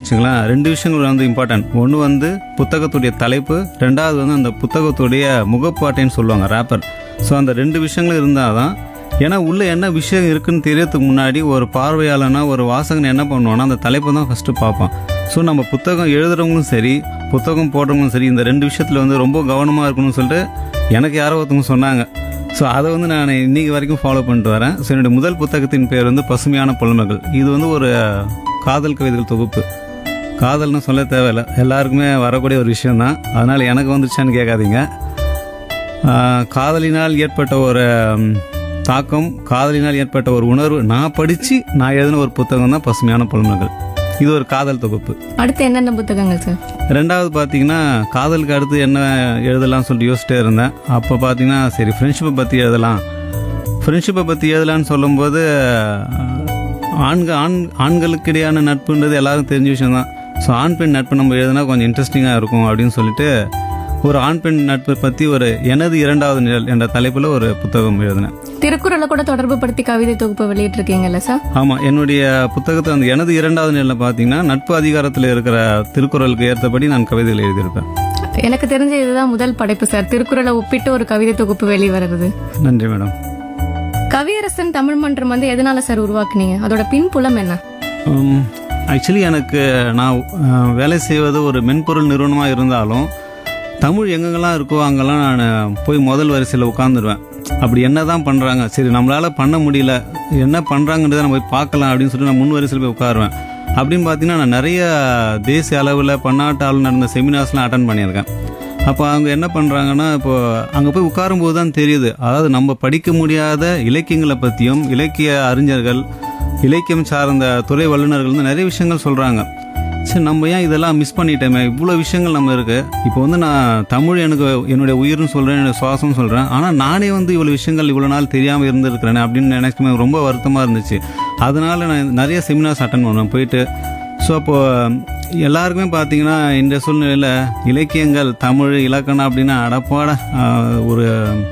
வச்சுங்களேன், 2 விஷயங்கள் வந்து இம்பார்ட்டன்ட். ஒன்று வந்து புத்தகத்துடைய தலைப்பு, ரெண்டாவது வந்து அந்த புத்தகத்துடைய முகப்பாட்டைன்னு சொல்லுவாங்க, ரேப்பர். ஸோ அந்த 2 விஷயங்களும் இருந்தால் தான், ஏன்னா உள்ள என்ன விஷயம் இருக்குன்னு தெரியறதுக்கு முன்னாடி ஒரு பார்வையாளனா ஒரு வாசகன் என்ன பண்ணுவான்னா அந்த தலைப்பை தான் ஃபஸ்ட்டு பார்ப்பான். ஸோ நம்ம புத்தகம் எழுதுறவங்களும் சரி, புத்தகம் போடுறவங்களும் சரி, இந்த 2 விஷயத்தில் வந்து ரொம்ப கவனமாக இருக்கணும்னு சொல்லிட்டு எனக்கு யாரோ ஒருத்தவங்க சொன்னாங்க. ஸோ அதை வந்து நான் இன்னைக்கு வரைக்கும் ஃபாலோ பண்ணிட்டு வரேன். ஸோ என்னுடைய முதல் புத்தகத்தின் பேர் வந்து பசுமையான புலமைகள். இது வந்து ஒரு காதல் கவிதைகள் தொகுப்பு. காதல்னு சொல்ல தேவையில்லை, எல்லாருக்குமே வரக்கூடிய ஒரு விஷயந்தான். அதனால் எனக்கு வந்துச்சான்னு கேட்காதீங்க. காதலினால் ஏற்பட்ட ஒரு தாக்கம், காதலினால் ஏற்பட்ட ஒரு உணர்வு நான் படித்து நான் எழுதின ஒரு புத்தகம் தான் பசுமையான புலமைகள். இது ஒரு காதல் தொகுப்பு. அடுத்து என்னென்ன புத்தகங்கள் சார்? ரெண்டாவது பார்த்தீங்கன்னா, காதலுக்கு அடுத்து என்ன எழுதலாம்னு சொல்லிட்டு யோசிச்சிட்டே இருந்தேன். அப்போ பார்த்தீங்கன்னா சரி ஃப்ரெண்ட்ஷிப்பை பற்றி எழுதலாம். ஃப்ரெண்ட்ஷிப்பை பற்றி எழுதலான்னு சொல்லும்போது ஆண்களுக்கு இடையான நட்புன்றது எல்லாரும் தெரிஞ்ச விஷயம் தான். ஸோ ஆண் பெண் நட்பு நம்ம எழுதுனா கொஞ்சம் இன்ட்ரெஸ்டிங்காக இருக்கும் அப்படின்னு சொல்லிட்டு ஒரு ஆண் பெண் நட்பை பற்றி ஒரு எனது இரண்டாவது நிழல் என்ற தலைப்பில் ஒரு புத்தகம் எழுதினேன். திருக்குறளை கூட தொடர்பு படுத்தி கவிதை தொகுப்பு வெளியிட்டிருக்கீங்கல்ல சார்? ஆமாம், என்னுடைய புத்தகத்தை அந்த எனது இரண்டாவது நிலையில் பார்த்தீங்கன்னா நட்பு அதிகாரத்தில் இருக்கிற திருக்குறளுக்கு ஏற்றபடி நான் கவிதைகள் எழுதியிருப்பேன். எனக்கு தெரிஞ்ச இதுதான் முதல் படைப்பு சார், திருக்குறளை ஒப்பிட்டு ஒரு கவிதை தொகுப்பு வெளிவருது. நன்றி மேடம். கவியரசன் தமிழ் மன்றம் வந்து எதனால சார் உருவாக்குனீங்க? அதோட பின்புலம் என்ன? ஆக்சுவலி எனக்கு நான் வேலை செய்வது ஒரு மென்பொருள் நிறுவனமாக இருந்தாலும் தமிழ் எங்கெங்கெல்லாம் இருக்கோ அங்கெல்லாம் நான் போய் முதல் வரிசையில் உட்காந்துருவேன். அப்படி என்ன தான் பண்ணுறாங்க, சரி நம்மளால் பண்ண முடியல, என்ன பண்ணுறாங்கன்றதை நம்ம போய் பார்க்கலாம் அப்படின்னு சொல்லிட்டு நான் முன் வரிசையில் போய் உட்காருவேன். அப்படின்னு பார்த்தீங்கன்னா நான் நிறைய தேசிய அளவில் பன்னாட்டு அளவில் நடந்த செமினார்ஸ்லாம் அட்டன் பண்ணியிருக்கேன். அப்போ அவங்க என்ன பண்ணுறாங்கன்னா, இப்போது அங்கே போய் உட்காரும்போது தான் தெரியுது, அதாவது நம்ம படிக்க முடியாத இலக்கியங்களை பற்றியும் இலக்கிய அறிஞர்கள், இலக்கியம் சார்ந்த துறை வல்லுநர்கள் வந்து நிறைய விஷயங்கள் சொல்கிறாங்க. சரி நம்ம ஏன் இதெல்லாம் மிஸ் பண்ணிட்டோமே, இவ்வளோ விஷயங்கள் நம்ம இருக்குது. இப்போ வந்து நான் தமிழ் எனக்கு என்னுடைய உயிர்னு சொல்கிறேன், என்னுடைய சுவாசம்னு சொல்கிறேன். ஆனால் நானே வந்து இவ்வளோ விஷயங்கள் இவ்வளோ நாள் தெரியாமல் இருந்திருக்கிறேன் அப்படின்னு நினைக்கும் ரொம்ப வருத்தமாக இருந்துச்சு. அதனால் நான் நிறைய செமினார்ஸ் அட்டன் பண்ணுவேன் போயிட்டு. ஸோ அப்போது எல்லாருக்குமே பார்த்தீங்கன்னா இந்த சூழ்நிலையில் இலக்கியங்கள் தமிழ் இலக்கணம் அப்படின்னா அடப்பாட ஒரு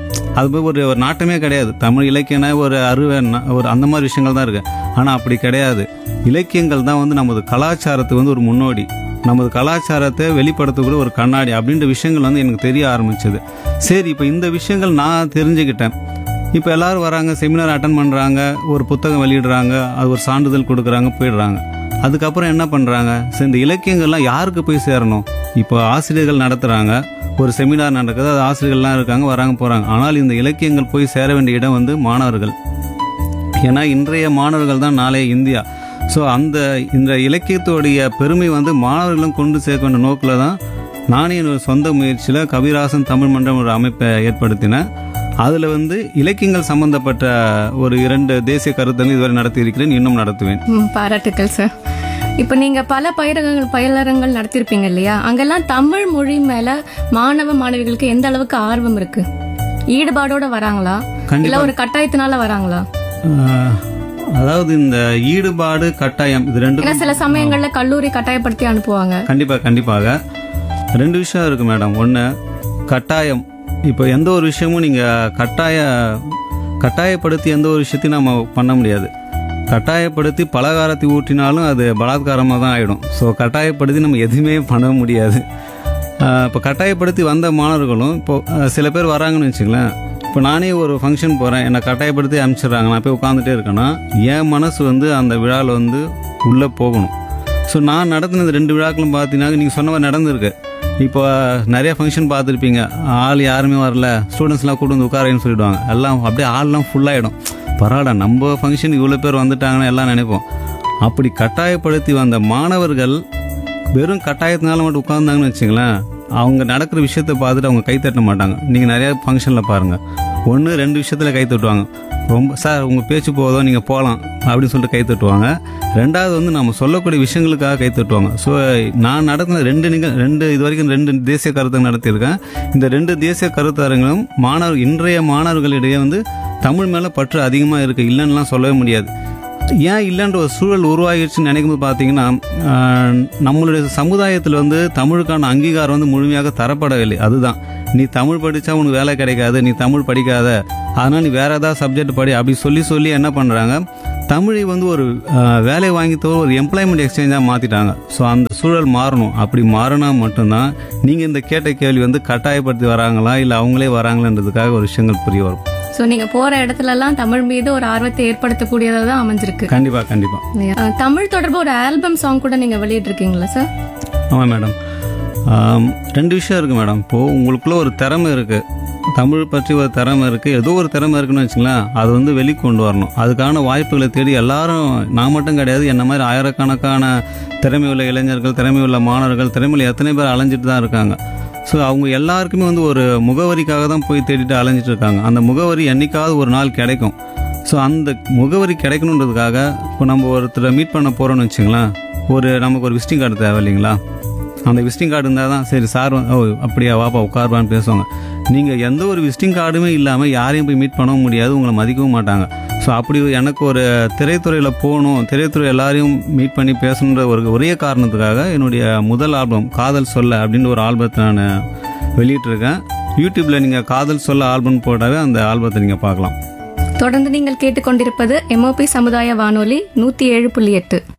அது ஒரு நாட்டமே கிடையாது. தமிழ் இலக்கியம்னா ஒரு ஒரு அந்த மாதிரி விஷயங்கள் தான் இருக்குது. ஆனால் அப்படி கிடையாது. இலக்கியங்கள் தான் வந்து நமது கலாச்சாரத்துக்கு வந்து ஒரு முன்னோடி, நமது கலாச்சாரத்தை வெளிப்படுத்தக்கூடிய ஒரு கண்ணாடி அப்படின்ற விஷயங்கள் வந்து எனக்கு தெரிய ஆரம்பிச்சது. சரி இப்போ இந்த விஷயங்கள் நான் தெரிஞ்சுக்கிட்டேன். இப்போ எல்லாரும் வராங்க, செமினார் அட்டன் பண்ணுறாங்க, ஒரு புத்தகம் வெளியிடுறாங்க, அது ஒரு சான்றிதழ் கொடுக்குறாங்க, போயிடுறாங்க. அதுக்கப்புறம் என்ன பண்ணுறாங்க, சரி இந்த இலக்கியங்கள்லாம் யாருக்கு போய் சேரணும்? இப்போ ஆசிரியர்கள் நடத்துகிறாங்க, ஒரு செமினார் நடக்குது, அது ஆசிரியர்கள்லாம் இருக்காங்க, வராங்க போகிறாங்க. ஆனால் இந்த இலக்கியங்கள் போய் சேர வேண்டிய இடம் வந்து மாணவர்கள். ஏன்னா இன்றைய மாணவர்கள் தான் நாளைய இந்தியா. ஸோ இந்த இலக்கியத்தோடைய பெருமை வந்து மாணவர்களும் கொண்டு சேர்க்க வேண்டிய நோக்கில் தான் நானே என்னோட சொந்த முயற்சியில் கவிராசன் தமிழ் மன்றம் ஒரு அமைப்பை ஏற்படுத்தினேன். அதில் வந்து இலக்கியங்கள் சம்பந்தப்பட்ட ஒரு 2 தேசிய கருத்தரங்கு இதுவரை நடத்தி இருக்கிறேன், இன்னும் நடத்துவேன். பாராட்டுக்கள் சார். இப்போ நீங்க பல பயிலரங்கள் நடத்திருப்பீங்க இல்லையா? அங்கெல்லாம் தமிழ் மொழி மேல மாணவ மாணவிகளுக்கு எந்த அளவுக்கு ஆர்வம் இருக்கு? ஈடுபாடோட வராங்களா, இல்ல ஒரு கட்டாயத்தினால வராங்களா? அதாவது இந்த ஈடுபாடு கட்டாயம் இது ரெண்டும் சில சமயங்கள்ல கல்லூரி கட்டாயப்படுத்தி அனுப்புவாங்க. கண்டிப்பாக 2 விஷயம் இருக்கு மேடம். ஒன்று கட்டாயம். இப்போ எந்த ஒரு விஷயமும் நீங்கள் கட்டாயப்படுத்தி எந்த ஒரு விஷயத்தையும் நம்ம பண்ண முடியாது. கட்டாயப்படுத்தி பலகாரத்தை ஊற்றினாலும் அது பலாத்காரமாக தான் ஆகிடும். ஸோ கட்டாயப்படுத்தி நம்ம எதுவுமே பண்ண முடியாது. இப்போ கட்டாயப்படுத்தி வந்த மாணவர்களும் இப்போது சில பேர் வராங்கன்னு வச்சுங்களேன். இப்போ நானே ஒரு ஃபங்க்ஷன் போகிறேன், என்னை கட்டாயப்படுத்தி அனுப்பிச்சிடுறாங்க, நான் போய் உட்காந்துட்டே இருக்கேன்னா என் மனசு வந்து அந்த விழாவில் வந்து உள்ளே போகணும். ஸோ நான் நடத்தினது 2 விழாக்களும் பார்த்தீங்கன்னா நீங்கள் சொன்ன மாதிரி நடந்திருக்கு. இப்போ நிறைய ஃபங்க்ஷன் பார்த்துருப்பீங்க, ஆள் யாருமே வரல, ஸ்டூடெண்ட்ஸ்லாம் கூட்டு வந்து உட்காரன்னு சொல்லிவிடுவாங்க. எல்லாம் அப்படியே ஆள்லாம் ஃபுல்லாகிடும். பரவாயில்ல நம்ம ஃபங்க்ஷன் இவ்வளோ பேர் வந்துட்டாங்கன்னு எல்லாம் நினைப்போம். அப்படி கட்டாயப்படுத்தி வந்த மாணவர்கள் வெறும் கட்டாயத்தினால மட்டும் உட்கார்ந்தாங்கன்னு வச்சுங்களேன், அவங்க நடக்கிற விஷயத்தை பார்த்துட்டு அவங்க கை தட்ட மாட்டாங்க. நீங்கள் நிறையா ஃபங்க்ஷனில் பாருங்கள், 1-2 விஷயத்தில் கை தட்டுவாங்க. ரொம்ப சார் உங்கள் பேச்சு போதும் நீங்கள் போகலாம் அப்படின்னு சொல்லிட்டு கை தட்டுவாங்க. ரெண்டாவது வந்து நம்ம சொல்லக்கூடிய விஷயங்களுக்காக கை தட்டுவாங்க. ஸோ நான் நடத்தின 2 இது வரைக்கும் 2 தேசிய கருத்தரங்கு நடத்தியிருக்கேன். இந்த 2 தேசிய கருத்தரங்களும் இன்றைய மாணவர்களிடையே வந்து தமிழ் மேலே பற்று அதிகமாக இருக்குது, இல்லைன்னுலாம் சொல்லவே முடியாது. ஏன் இல்லைன்ற ஒரு சூழல் உருவாகிடுச்சுன்னு நினைக்கும்போது பார்த்தீங்கன்னா, நம்மளுடைய சமுதாயத்தில் வந்து தமிழுக்கான அங்கீகாரம் வந்து முழுமையாக தரப்படவில்லை. அதுதான், நீ தமிழ் படித்தா உனக்கு வேலை கிடைக்காது, நீ தமிழ் படிக்காத, அதனால் நீ வேறு ஏதாவது சப்ஜெக்ட் படி அப்படி சொல்லி என்ன பண்ணுறாங்க, தமிழை வந்து ஒரு வேலை வாங்கித்தோ ஒரு எம்ப்ளாய்மெண்ட் எக்ஸ்சேஞ்சாக மாற்றிட்டாங்க. ஸோ அந்த சூழல் மாறணும். அப்படி மாறினா மட்டும்தான் நீங்கள் இந்த கேட்ட கேள்வி வந்து கட்டாயப்படுத்தி வராங்களா இல்லை அவங்களே வராங்களான்றதுக்காக ஒரு விஷயங்கள் புரிய வரும். ஸோ நீங்க போற இடத்துலலாம் தமிழ் மீது ஒரு ஆர்வத்தை ஏற்படுத்தக்கூடியதாக தான் அமைஞ்சிருக்கு. கண்டிப்பாக. தமிழ் தொடர்பு ஒரு ஆல்பம் சாங் கூட நீங்க வெளியிட்டிருக்கீங்களா சார்? ஆமாம் மேடம். 2 விஷயம் இருக்குது மேடம். இப்போது உங்களுக்குள்ள ஒரு திறமை இருக்குது, தமிழ் பற்றி ஒரு திறமை இருக்குது, ஏதோ ஒரு திறமை இருக்குன்னு வச்சுங்களேன், அது வந்து வெளிக்கொண்டு வரணும். அதுக்கான வாய்ப்புகளை தேடி எல்லாரும், நான் மட்டும் கிடையாது, என்ன மாதிரி ஆயிரக்கணக்கான திறமை உள்ள இளைஞர்கள், திறமை உள்ள மாணவர்கள், திறமையில் எத்தனை பேர் அலைஞ்சிட்டு தான் இருக்காங்க. ஸோ அவங்க எல்லாருக்குமே வந்து ஒரு முகவரிக்காக தான் போய் தேடிட்டு அலைஞ்சிட்டு இருக்காங்க. அந்த முகவரி என்னைக்காவது ஒரு நாள் கிடைக்கும். ஸோ அந்த முகவரி கிடைக்கணுன்றதுக்காக இப்போ நம்ம ஒருத்தரை மீட் பண்ண போகிறோன்னு வச்சுங்களேன், நமக்கு ஒரு விசிட்டிங் கார்டு தேவை இல்லைங்களா? அந்த விசிட்டிங் கார்டு இருந்தால் தான் சரி சார் அப்படியா வாப்பா உட்காருப்பான்னு பேசுவாங்க. நீங்கள் எந்த ஒரு விசிட்டிங் கார்டுமே இல்லாமல் யாரையும் போய் மீட் பண்ணவும் முடியாது, உங்களை மதிக்கவும் மாட்டாங்க. ஸோ அப்படி எனக்கு ஒரு திரைத்துறையில் போகணும், திரைத்துறை எல்லாரையும் மீட் பண்ணி பேசணுன்ற ஒரே காரணத்துக்காக என்னுடைய முதல் ஆல்பம் காதல் சொல்ல அப்படின்ற ஒரு ஆல்பத்தை நான் வெளியிட்டிருக்கேன். யூடியூப்பில் நீங்கள் காதல் சொல்ல ஆல்பம் போட்டாவே அந்த ஆல்பத்தை நீங்கள் பார்க்கலாம். தொடர்ந்து நீங்கள் கேட்டுக்கொண்டிருப்பது MOP சமுதாய வானொலி 107.8.